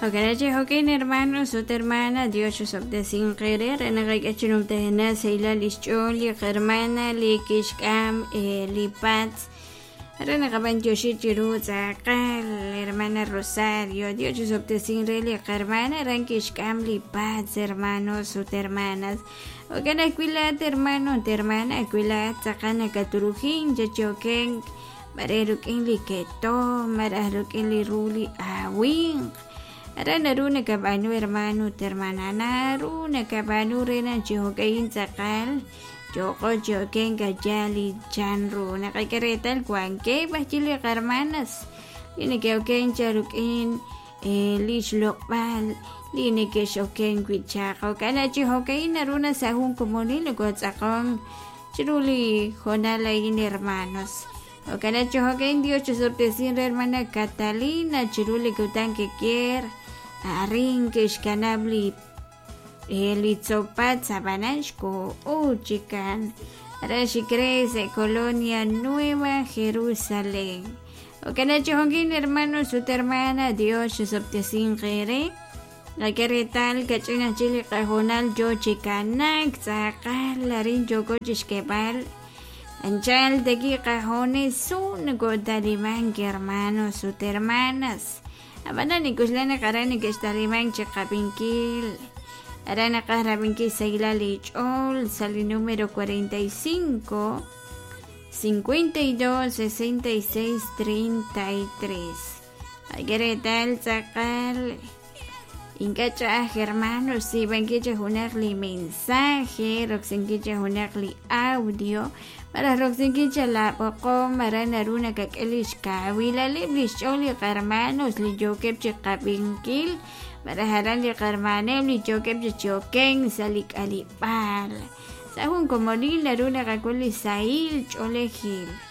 Okarache hokin hermanos ot hermana Dios of the sin querer anagachunum tehna seila lischoli hermana likishkam lipats Arana kaban Yoshi Chiru Zakal hermana Rosario Dios of the sin reli hermana rankishkam lipats hermanos ot hermanas Okana kwilat hermano hermana kwilat zakana katurujin yachoken Marerukin liketo mararukin liruli awing Arana runa kabanu hermano hermana runa kabanu rena jogain zakal joko joken gajali chanru nakakeretal kuanke bachili hermanas ini keuken charukin lishlokbal ini ke shoken kwichako kana jogain runa sahun komoni logotzakon chiruli jonala in hermanos Okana chohoken Dios sortesin hermana Catalina chiruli kutan que quier Arin que escanabli Elitzopat Sabanashko Uchican Rashi crece Colonia Nueva Jerusalén Okana chohoken hermano su hermana Dios sortesin jere La queretal cachina chile cajonal yo chicanak Zakal larin yoko chishkebal Anchal de aquí cajones son godariman que hermanos sus hermanas. Abana ni kuslana karani que estariman checapinkil. Arana carabinki seila lichol sali número 45 52 66 33. Agueretal sacal. Incacha hermanos si van que hunarli mensaje, roxen que hunarli audio. Para roxinkicha la poco marana runa kakelish kawila liblish oli hermanos li jokep chekapinkil para haran li hermanem li jokep choken salik alipal sahun komodil la runa kakuli sail cholehil